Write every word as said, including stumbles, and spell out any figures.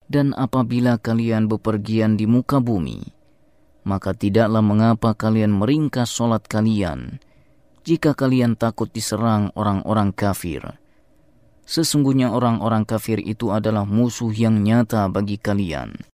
Dan apabila kalian bepergian di muka bumi, maka tidaklah mengapa kalian meringkas solat kalian, jika kalian takut diserang orang-orang kafir. Sesungguhnya orang-orang kafir itu adalah musuh yang nyata bagi kalian.